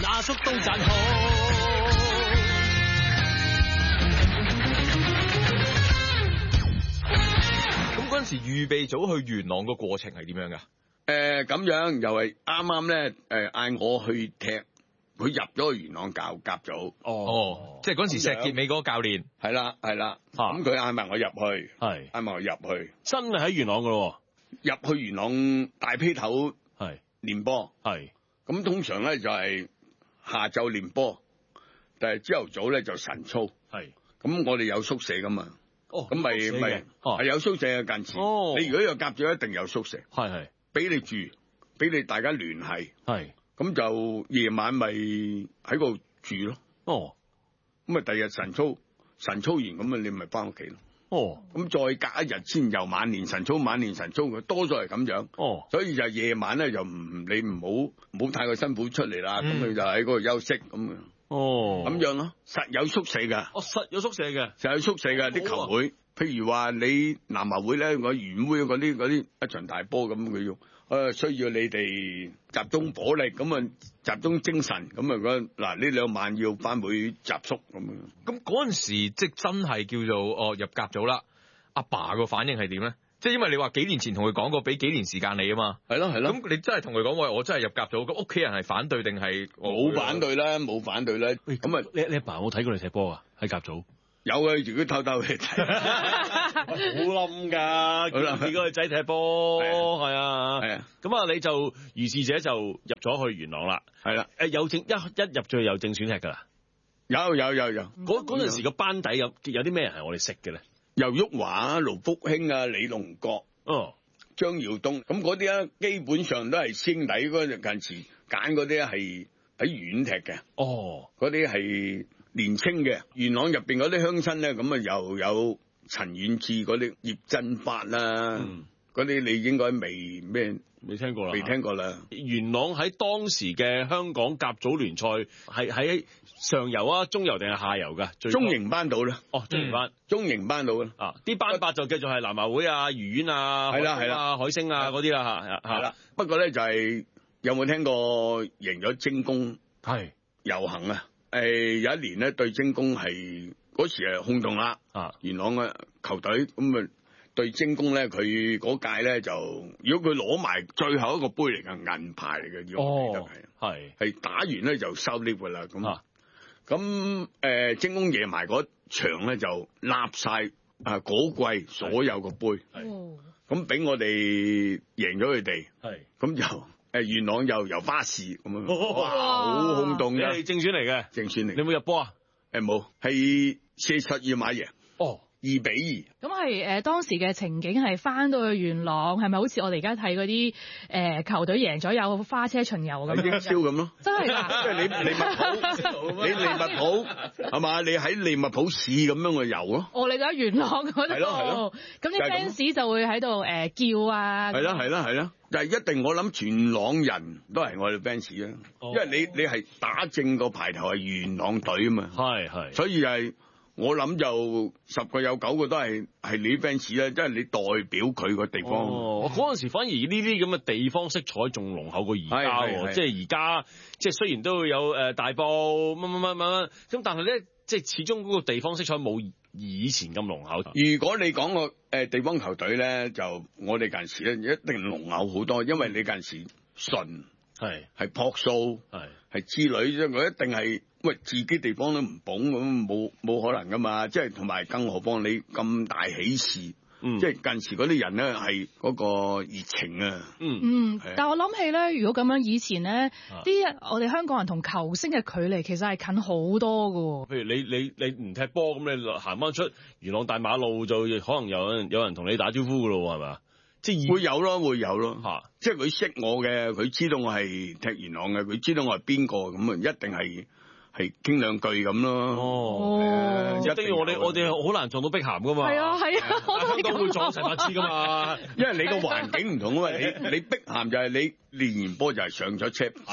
阿叔都讚好。 咁嗰陣時預備組去元朗個過程係點樣㗎？ 咁樣又係啱啱咧，嗌我去踢，佢入咗去元朗教甲組。 哦，即係嗰陣時石硤尾嗰個教練。 係啦，咁佢嗌埋我入去， 係嗌埋我入去， 真係喺元朗噶咯， 入去元朗大批頭係練波。 係咁通常咧就係下晝練波，但係朝頭早咧就晨操。 係咁我哋有宿舍噶嘛。 哦， 咁咪係有宿舍嘅近時。 哦， 你如果有甲組一定有宿舍。 係俾你住，俾你大家聯繫。 係咁就夜晚咪喺度住咯。 哦， 咁啊第日晨操完咁啊你咪翻屋企咯。 哦， 咁再隔一日先又晚練晨操，佢多咗係咁樣。 哦， 所以就夜晚咧就你唔好太過辛苦出嚟啦。咁佢就喺嗰度休息咁。 哦， 咁樣咯，實有宿舍噶。 實有宿舍嘅， 實有宿舍嘅啲球會。譬如話你南華會咧，我元會嗰啲一場大波咁，佢要需要你哋集中火力，咁啊集中精神，咁啊嗱呢2晚要翻會集宿咁樣。 咁嗰陣時即係真係叫做入甲組啦。阿爸個反應係點咧？即係因為你話幾年前同佢講過，俾幾年時間你啊嘛。 係咯。 咁你真係同佢講喂，我真係入甲組，咁屋企人係反對定係冇反對啦？冇反對啦。 咁啊，你阿爸有冇睇過你踢波啊？喺甲組。 有啊，如果偷去睇， 好冧㗎，見個仔踢波，係啊。咁啊，你就如是者就入咗去元朗啦。 係啦， 有正一入咗去有正選踢㗎啦。 有。 嗰陣時個班底有啲咩人係我哋識嘅咧？ 游旭華、盧福興啊、李龍國、張耀東，咁嗰啲咧基本上都係師兄弟。嗰陣時揀嗰啲係喺院踢嘅。哦，嗰啲係年青嘅。元朗入邊嗰啲鄉親咧，咁啊又有陳遠志嗰啲葉振發啦，嗰啲你應該未聽過啦。未聽過啦。 元朗喺當時嘅香港甲組聯賽係喺上游啊、中游定係下游㗎？ 中型班到啦。 哦，中型班， 中型班到啦。 啊，啲班伯就繼續係南華會啊、愉園啊、 係啦、 海星啊嗰啲啦嚇。係啦。 不過咧就係有冇聽過贏咗精工係遊行啊？有一年咧對精工係嗰時係轟動啦。元朗嘅球隊咁啊。對精工咧，佢嗰屆咧就，如果佢攞埋最後一個杯嚟嘅銀牌嚟嘅，要係打完咧就收 lift 噶啦咁精工贏埋嗰場咧就立晒嗰季所有個杯，咁俾我哋贏咗佢哋，咁就元朗又由巴士咁樣，哇好轟動嘅， 你正選嚟嘅， 正選嚟， 你有冇入波啊？ 冇，係42碼贏。2-2。 咁係當時嘅情景係翻到去元朗，係咪好似我哋而家睇嗰啲球隊贏咗有花車巡遊咁樣？ 英超咁咯， 真係㗎！ 即係你利物浦係嘛？你喺利物浦市咁樣去遊咯。 你就喺元朗嗰度。 係咯。 咁啲 fans 就會喺度叫啊。 係啦。但係一定我諗全朗人都係我哋 fans 啊，因為你係打正個牌頭係元朗隊啊嘛。係。所以係。我諗就10個有9個都係你 fans 啦，即係你代表佢個地方。 嗰陣時反而呢啲咁嘅地方色彩仲濃厚過而家喎，即係而家即係雖然都會有大埔乜，咁但係咧即係始終嗰個地方色彩冇以前咁濃厚。 如果你講個地方球隊咧，就我哋近時咧一定濃厚好多，因為你近時純係樸素係之類啫，我一定係。喂，自己地方都唔捧咁，冇可能噶嘛！即係同埋，更何況你咁大喜事，即係近時嗰啲人咧係嗰個熱情啊。 但我諗起咧，如果咁樣以前咧，我哋香港人同球星嘅距離其實係近好多噶。 譬如你唔踢波咁，你行翻出元朗大馬路就可能有人同你打招呼噶咯，係咪？即係會有咯，即係佢識我嘅，佢知道我係踢元朗嘅，佢知道我係邊個咁啊，一定係傾兩句咁咯。 一定要我哋好難撞到碧咸噶嘛。係啊， 香港會撞成白痴噶嘛。 因為你個環境唔同啊嘛。你碧咸就係你練完波就係上咗車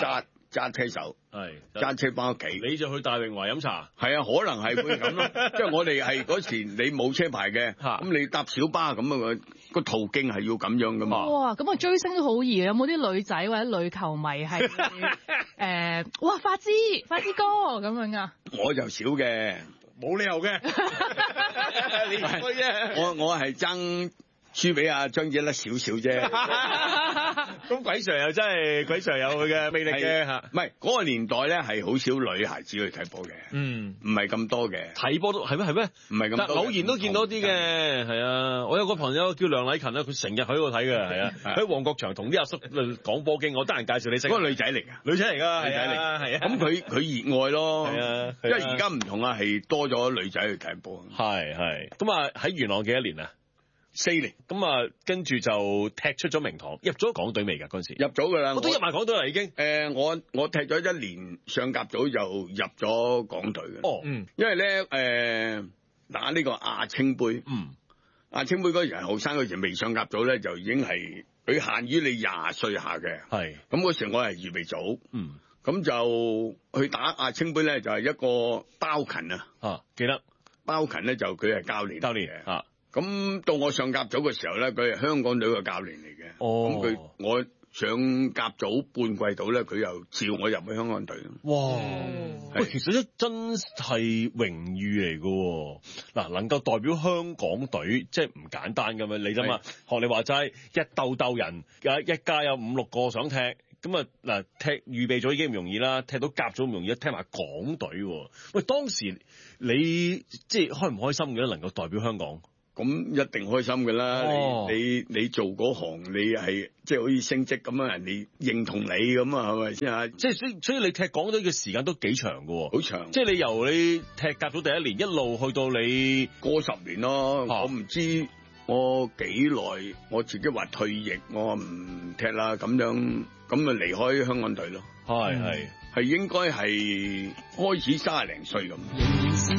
揸車手， 係揸車翻屋企， 你就去大榮華飲茶。 係啊，可能係會咁咯。即係我哋係嗰時你冇車牌嘅，咁你搭小巴咁啊個途徑係要咁樣噶嘛。 哇，咁啊追星都好易，有冇啲女仔或者女球迷係哇發枝哥咁樣啊？ 我就少嘅， 冇理由嘅。你唔開啫。 我係爭輸俾阿張姐甩少少啫。 咁鬼 Sir 又真係鬼 Sir 有佢嘅魅力嘅嚇。 唔係嗰個年代咧係好少女孩子去睇波嘅，唔係咁多嘅。 睇波都係咩？唔係咁多。但偶然都見到啲嘅，係啊。我有個朋友叫梁禮勤啊，佢成日喺度睇嘅，係啊。喺旺角場同啲阿叔講波經，我得閒介紹你識。嗰個女仔嚟㗎， 女仔嚟㗎， 女仔嚟， 係啊。 咁佢熱愛咯， 係啊。 因為而家唔同啊，係多咗女仔去睇波。 係。咁啊喺元朗幾多年啊？4年，咁啊，跟住就踢出咗名堂，入咗港隊未㗎？嗰陣時入咗㗎啦，我都入埋港隊啦已經。 我踢咗1年上甲組就入咗港隊嘅。哦，因為咧打呢個亞青杯，亞青杯嗰時係後生嗰時未上甲組咧，就已經係佢限於你20歲下嘅。係，咁嗰時我係預備組。咁就去打亞青杯咧，就係一個包勤啊。啊，記得包勤咧就佢係教練嘅。啊。咁到我上甲組嘅時候咧，佢係香港隊嘅教練嚟嘅。哦，咁我上甲組半季度咧，佢又召我入去香港隊。哇！喂， 其實真係榮譽嚟㗎。嗱，能夠代表香港隊，即係唔簡單㗎嘛。你諗下，學你話齋，一鬥人，一家有5-6個想踢，咁啊嗱，踢預備組已經唔容易啦，踢到甲組唔容易，踢埋港隊。喂，當時你即係開唔開心嘅？能夠代表香港？ 咁一定開心㗎啦！你做嗰行，你係即係好似升職咁啊，人哋認同你咁啊，係咪先啊？即係所以你踢港隊嘅時間都幾長㗎喎， 好長。即係你由你踢甲組第1年一路去到你過10年咯。我唔知我幾耐，我自己話退役，我唔踢啦，咁樣咁啊離開香港隊咯。係應該係開始30零歲咁。